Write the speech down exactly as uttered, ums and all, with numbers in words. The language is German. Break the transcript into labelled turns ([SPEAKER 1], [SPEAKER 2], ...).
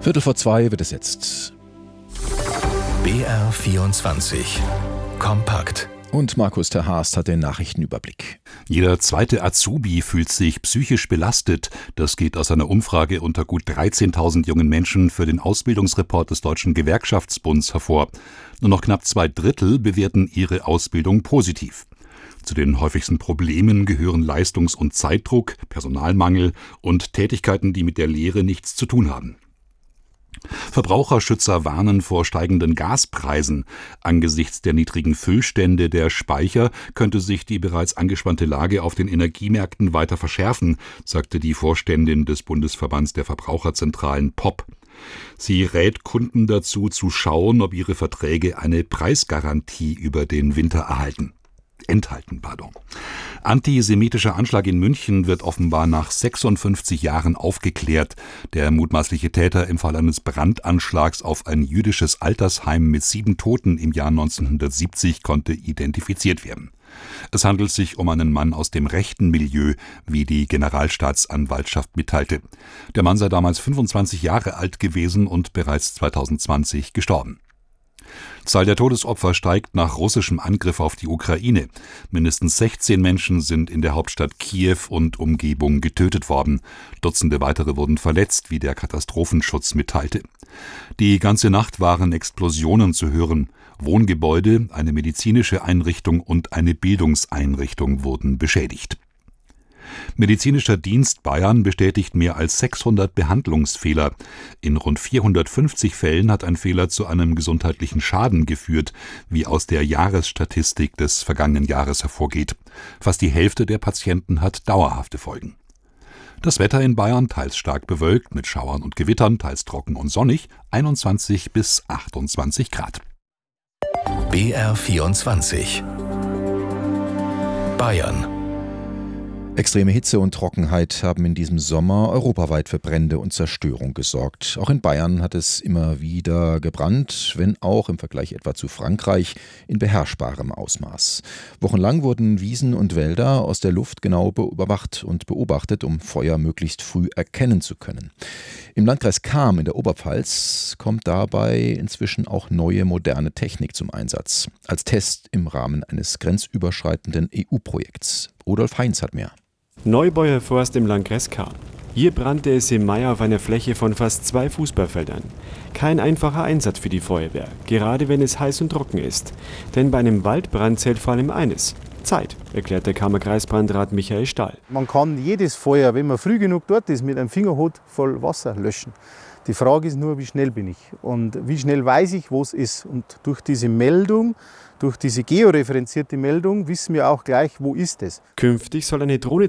[SPEAKER 1] Viertel vor zwei wird es jetzt.
[SPEAKER 2] B R vierundzwanzig. Kompakt.
[SPEAKER 1] Und Markus ter Haast hat den Nachrichtenüberblick.
[SPEAKER 3] Jeder zweite Azubi fühlt sich psychisch belastet. Das geht aus einer Umfrage unter gut dreizehntausend jungen Menschen für den Ausbildungsreport des Deutschen Gewerkschaftsbunds hervor. Nur noch knapp zwei Drittel bewerten ihre Ausbildung positiv. Zu den häufigsten Problemen gehören Leistungs- und Zeitdruck, Personalmangel und Tätigkeiten, die mit der Lehre nichts zu tun haben. Verbraucherschützer warnen vor steigenden Gaspreisen. Angesichts der niedrigen Füllstände der Speicher könnte sich die bereits angespannte Lage auf den Energiemärkten weiter verschärfen, sagte die Vorständin des Bundesverbands der Verbraucherzentralen P O P. Sie rät Kunden dazu, zu schauen, ob ihre Verträge eine Preisgarantie über den Winter erhalten. Enthalten, pardon. Antisemitischer Anschlag in München wird offenbar nach sechsundfünfzig Jahren aufgeklärt. Der mutmaßliche Täter im Fall eines Brandanschlags auf ein jüdisches Altersheim mit sieben Toten im Jahr neunzehnhundertsiebzig konnte identifiziert werden. Es handelt sich um einen Mann aus dem rechten Milieu, wie die Generalstaatsanwaltschaft mitteilte. Der Mann sei damals fünfundzwanzig Jahre alt gewesen und bereits zweitausendzwanzig gestorben. Zahl der Todesopfer steigt nach russischem Angriff auf die Ukraine. Mindestens sechzehn Menschen sind in der Hauptstadt Kiew und Umgebung getötet worden. Dutzende weitere wurden verletzt, wie der Katastrophenschutz mitteilte. Die ganze Nacht waren Explosionen zu hören. Wohngebäude, eine medizinische Einrichtung und eine Bildungseinrichtung wurden beschädigt. Medizinischer Dienst Bayern bestätigt mehr als sechshundert Behandlungsfehler. In rund vierhundertfünfzig Fällen hat ein Fehler zu einem gesundheitlichen Schaden geführt, wie aus der Jahresstatistik des vergangenen Jahres hervorgeht. Fast die Hälfte der Patienten hat dauerhafte Folgen. Das Wetter in Bayern teils stark bewölkt mit Schauern und Gewittern, teils trocken und sonnig, einundzwanzig bis achtundzwanzig Grad.
[SPEAKER 2] B R vierundzwanzig. Bayern.
[SPEAKER 1] Extreme Hitze und Trockenheit haben in diesem Sommer europaweit für Brände und Zerstörung gesorgt. Auch in Bayern hat es immer wieder gebrannt, wenn auch im Vergleich etwa zu Frankreich in beherrschbarem Ausmaß. Wochenlang wurden Wiesen und Wälder aus der Luft genau überwacht und beobachtet, um Feuer möglichst früh erkennen zu können. Im Landkreis Cham in der Oberpfalz kommt dabei inzwischen auch neue moderne Technik zum Einsatz. Als Test im Rahmen eines grenzüberschreitenden E U-Projekts. Rudolf Heinz hat mehr.
[SPEAKER 4] Neubauer Forst im Landkreis Cham. Hier brannte es im Mai auf einer Fläche von fast zwei Fußballfeldern. Kein einfacher Einsatz für die Feuerwehr, gerade wenn es heiß und trocken ist. Denn bei einem Waldbrand zählt vor allem eines: Zeit, erklärt der Chammer Kreisbrandrat Michael Stahl.
[SPEAKER 5] Man kann jedes Feuer, wenn man früh genug dort ist, mit einem Fingerhut voll Wasser löschen. Die Frage ist nur, wie schnell bin ich und wie schnell weiß ich, wo es ist. Und durch diese Meldung, durch diese georeferenzierte Meldung wissen wir auch gleich, wo ist es.
[SPEAKER 4] Künftig soll eine Drohne